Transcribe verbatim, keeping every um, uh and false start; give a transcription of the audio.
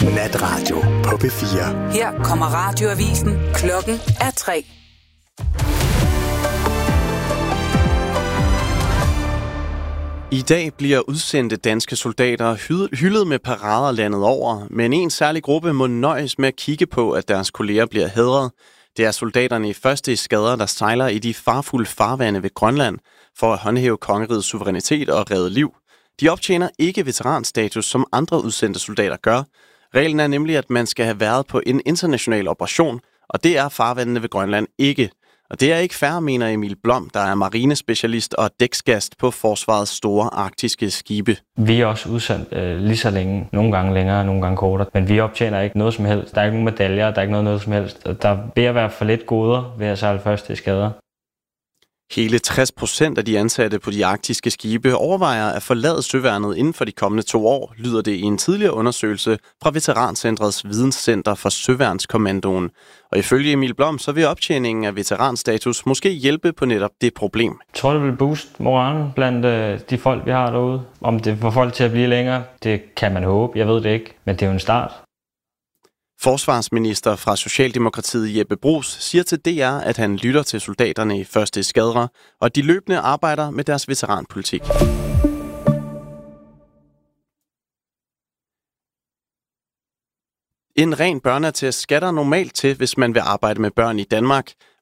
Natradio på P fire. Her kommer radioavisen. Klokken er tre. I dag bliver udsendte danske soldater hyldet med parader landet over, men en særlig gruppe må nøjes med at kigge på, at deres kolleger bliver hædret. Det er soldaterne i første eskader, der sejler i de farfulde farvande ved Grønland for at håndhæve kongerigets suverænitet og redde liv. De optjener ikke veteranstatus, som andre udsendte soldater gør. Reglen er nemlig, at man skal have været på en international operation, og det er farvandene ved Grønland ikke. Og det er ikke fair, mener Emil Blom, der er marinespecialist og dæksgast på forsvarets store arktiske skibe. Vi er også udsendt øh, lige så længe, nogle gange længere, nogle gange kortere, men vi optjener ikke noget som helst. Der er ikke nogen medaljer, der er ikke noget, noget som helst. Der vil at være for lidt goder ved at sejle første i skader. Hele tres procent af de ansatte på de arktiske skibe overvejer at forlade søværnet inden for de kommende to år, lyder det i en tidligere undersøgelse fra Veterancentrets Videnscenter for Søværnskommandoen. Og ifølge Emil Blom, så vil optjeningen af veteranstatus måske hjælpe på netop det problem. Jeg tror, det vil booste moralen blandt øh, de folk, vi har derude. Om det får folk til at blive længere, det kan man håbe. Jeg ved det ikke, men det er jo en start. Forsvarsminister fra Socialdemokratiet Jeppe Bruus siger til D R, at han lytter til soldaterne i første eskadre, og de løbende arbejder med deres veteranpolitik. En ren børneattest skal der normalt til, hvis man vil arbejde med børn i Danmark.